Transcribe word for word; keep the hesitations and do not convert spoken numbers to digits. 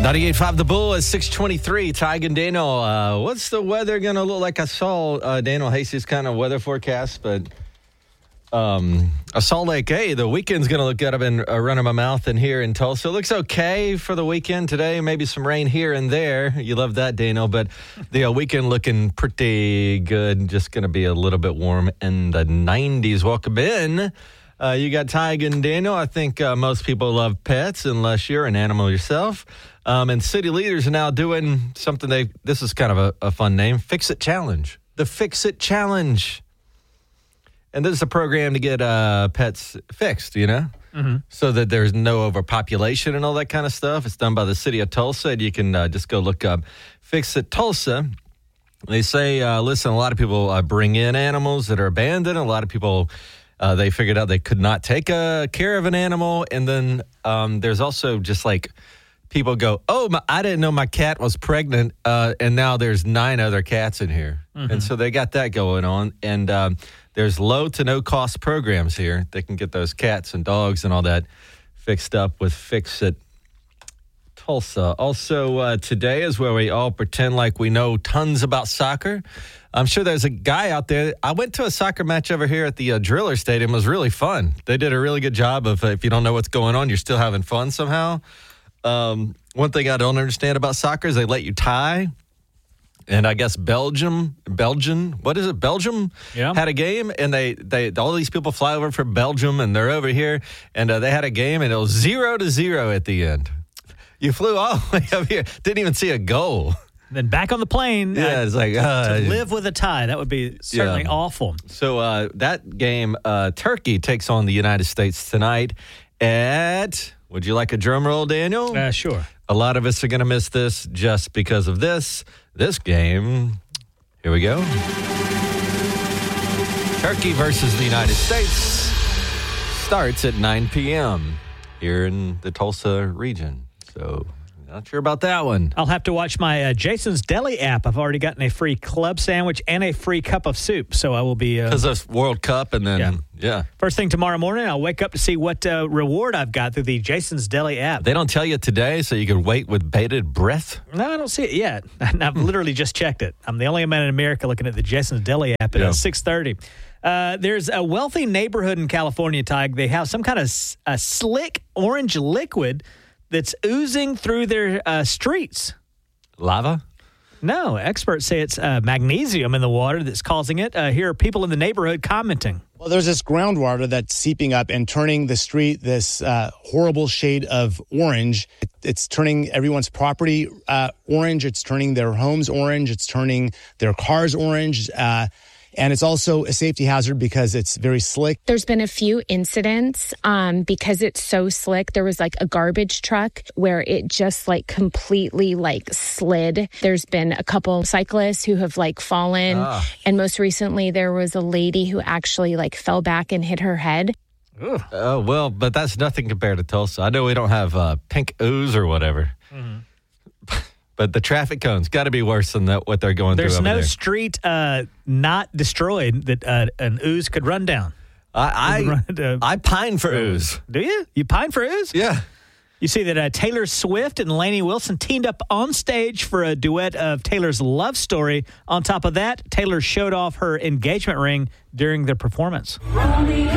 ninety-eight point five The Bull is six twenty-three. Tig and Daniel, uh, what's the weather going to look like? I saw uh, Daniel Hasey's kind of weather forecast, but um, I saw like, hey, the weekend's going to look good. I've been uh, running my mouth in here in Tulsa. It looks okay for the weekend today. Maybe some rain here and there. You love that, Daniel. But the uh, weekend looking pretty good. Just going to be a little bit warm in the nineties. Welcome in. Uh, you got Tig and Daniel. I think uh, most people love pets unless you're an animal yourself. Um, and city leaders are now doing something they, this is kind of a, a fun name, Fix It Challenge. The Fix It Challenge. And this is a program to get uh, pets fixed, you know, mm-hmm. so that there's no overpopulation and all that kind of stuff. It's done by the city of Tulsa. And you can uh, just go look up Fix It Tulsa. They say, uh, listen, a lot of people uh, bring in animals that are abandoned. A lot of people, uh, they figured out they could not take uh, care of an animal. And then um, there's also just like, people go, oh, my, I didn't know my cat was pregnant, uh, and now there's nine other cats in here. Mm-hmm. And so they got that going on. And um, there's low to no cost programs here that can get those cats and dogs and all that fixed up with Fix It Tulsa. Also, uh, today is where we all pretend like we know tons about soccer. I'm sure there's a guy out there. I went to a soccer match over here at the uh, Driller Stadium. It was really fun. They did a really good job of, uh, if you don't know what's going on, you're still having fun somehow. Um, one thing I don't understand about soccer is they let you tie. And I guess Belgium, Belgium, what is it? Belgium yeah. had a game, and they, they, all these people fly over from Belgium, and they're over here, and uh, they had a game, and it was zero to zero at the end. You flew all the way up here, didn't even see a goal. Then back on the plane. Yeah, uh, it's like uh, to live with a tie. That would be certainly yeah. awful. So uh, that game, uh, Turkey takes on the United States tonight at. Would you like a drum roll, Daniel? Uh, sure. A lot of us are going to miss this just because of this. This game, here we go. Turkey versus the United States starts at nine p.m. here in the Tulsa region. So, not sure about that one. I'll have to watch my uh, Jason's Deli app. I've already gotten a free club sandwich and a free cup of soup. So I will be... Because uh, of World Cup and then... Yeah. yeah. First thing tomorrow morning, I'll wake up to see what uh, reward I've got through the Jason's Deli app. They don't tell you today, so you can wait with bated breath? No, I don't see it yet. I've literally just checked it. I'm the only man in America looking at the Jason's Deli app at yeah. six thirty. Uh, there's a wealthy neighborhood in California, Tig. They have some kind of a slick orange liquid that's oozing through their uh, streets. Lava? No, experts say it's uh, magnesium in the water that's causing it. Uh, here are people in the neighborhood commenting. Well, there's this groundwater that's seeping up and turning the street this uh, horrible shade of orange. It, it's turning everyone's property uh, orange. It's turning their homes orange. It's turning their cars orange. Uh And it's also a safety hazard because it's very slick. There's been a few incidents um, because it's so slick. There was like a garbage truck where it just like completely like slid. There's been a couple cyclists who have like fallen. Ah. And most recently there was a lady who actually like fell back and hit her head. Oh, uh, well, but that's nothing compared to Tulsa. I know we don't have uh, pink ooze or whatever. Mm-hmm. But the traffic cones got to be worse than that, what they're going There's through over no there. There's no street uh, not destroyed that uh, an ooze could run down. I I, run, uh, I pine for ooze. Do you? You pine for ooze? Yeah. You see that uh, Taylor Swift and Lainey Wilson teamed up on stage for a duet of Taylor's love story. On top of that, Taylor showed off her engagement ring during the performance. Romeo